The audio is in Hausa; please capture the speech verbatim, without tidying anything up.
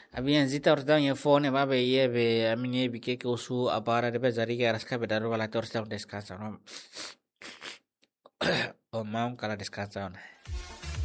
Abbiamo zita orta ya phone ba be ye be amine bi ke ko su abara de be zari ke raska be daru wala torta un descansa no. O mam kala descansa